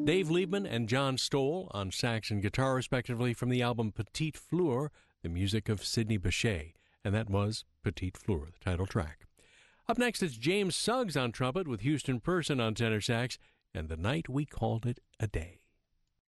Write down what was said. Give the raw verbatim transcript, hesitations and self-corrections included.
Dave Liebman and John Stoll on sax and guitar, respectively, from the album Petite Fleur, the music of Sidney Bechet. And that was Petite Fleur, the title track. Up next, it's James Suggs on trumpet with Houston Person on tenor sax, and The Night We Called It a Day.